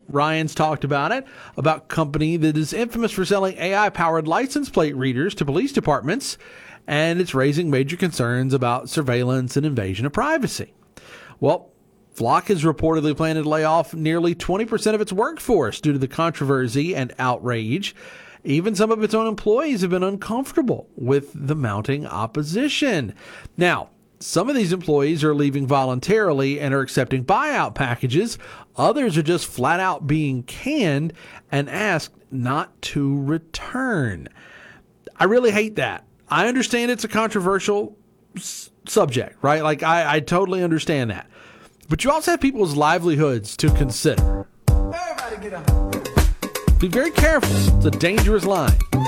Ryan's talked about it, about company that is infamous for selling AI-powered license plate readers to police departments, and it's raising major concerns about surveillance and invasion of privacy. Well, Flock has reportedly planned to lay off nearly 20% of its workforce due to the controversy and outrage. Even some of its own employees have been uncomfortable with the mounting opposition. Now, some of these employees are leaving voluntarily and are accepting buyout packages. Others are just flat out being canned and asked not to return. I really hate that. I understand it's a controversial subject, right? Like, I totally understand that. But you also have people's livelihoods to consider. Everybody get up. Be very careful. It's a dangerous line.